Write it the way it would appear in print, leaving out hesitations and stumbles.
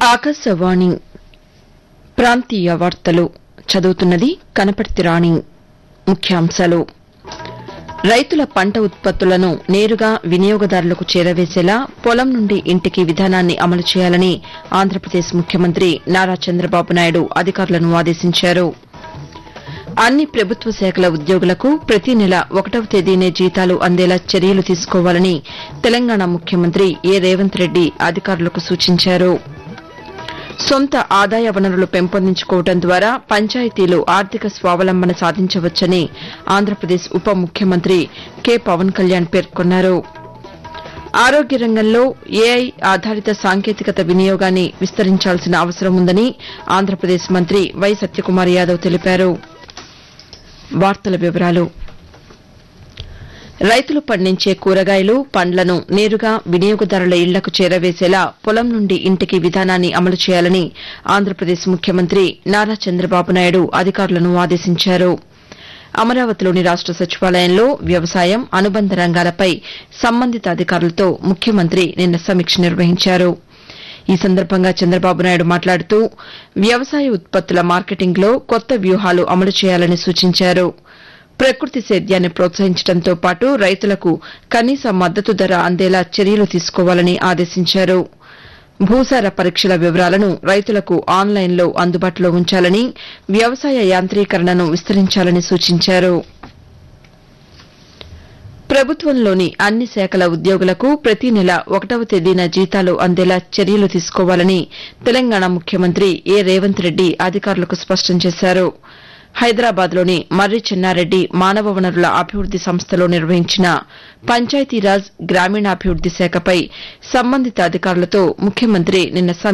ఆకాశవాణి ప్రాంతీయ వార్తలు చదువుతున్నది కనపర్తి రాణి. ముఖ్యాంశాలు: రైతుల పంట ఉత్పత్తులను నేరుగా వినియోగదారులకు చేరవేసేలా పొలం నుండి ఇంటికి విధానాన్ని అమలు చేయాలని ఆంధ్రప్రదేశ్ ముఖ్యమంత్రి నారా చంద్రబాబు నాయుడు అధికారులను ఆదేశించారు. అన్ని ప్రభుత్వ శాఖల ఉద్యోగులకు ప్రతి నెల 1వ తేదీనే జీతాలు అందేలా చర్యలు తీసుకోవాలని తెలంగాణ ముఖ్యమంత్రి రేవంత్ రెడ్డి అధికారులకు సూచించారు. సొంత ఆదాయ వనరులు పెంపొందించుకోవడం ద్వారా పంచాయతీలు ఆర్థిక స్వావలంబన సాధించవచ్చని ఆంధ్రప్రదేశ్ ఉప ముఖ్యమంత్రి కె పవన్ కళ్యాణ్ పేర్కొన్నారు. ఆరోగ్య రంగంలో ఏఐ ఆధారిత సాంకేతికత వినియోగాన్ని విస్తరించాల్సిన అవసరం ఉందని ఆంధ్రప్రదేశ్ మంత్రి వై సత్యకుమార్ యాదవ్ తెలిపారు. రైతులు పండించే కూరగాయలు, పండ్లను నేరుగా వినియోగదారుల ఇళ్లకు చేరవేసేలా పొలం నుండి ఇంటికి విధానాన్ని అమలు చేయాలని ఆంధ్రప్రదేశ్ ముఖ్యమంత్రి నారా చంద్రబాబు నాయుడు అధికారులను ఆదేశించారు. అమరావతిలోని రాష్ట సచివాలయంలో వ్యవసాయం, అనుబంధ రంగాలపై సంబంధిత అధికారులతో ముఖ్యమంత్రి నిన్న సమీక్ష నిర్వహించారు. ఈ సందర్భంగా చంద్రబాబు నాయుడు మాట్లాడుతూ వ్యవసాయ ఉత్పత్తుల మార్కెటింగ్లో కొత్త వ్యూహాలు అమలు చేయాలని సూచించారు. ప్రకృతి సేద్యాన్ని ప్రోత్సహించడంతో పాటు రైతులకు కనీస మద్దతు ధర అందేలా చర్యలు తీసుకోవాలని ఆదేశించారు. భూసార పరీక్షల వివరాలను రైతులకు ఆన్లైన్లో అందుబాటులో ఉంచాలని, వ్యవసాయ యాంత్రీకరణను విస్తరించాలని సూచించారు. ప్రభుత్వంలోని అన్ని శాఖల ఉద్యోగులకు ప్రతి నెల 1వ తేదీన జీతాలు అందేలా చర్యలు తీసుకోవాలని తెలంగాణ ముఖ్యమంత్రి రేవంత్ రెడ్డి అధికారులకు స్పష్టం చేశారు. హైదరాబాద్లోని మర్రి చెన్నారెడ్డి మానవ వనరుల అభివృద్ది సంస్థలో నిర్వహించిన పంచాయతీరాజ్ గ్రామీణాభివృద్ది శాఖపై సంబంధిత అధికారులతో ముఖ్యమంత్రి నిన్న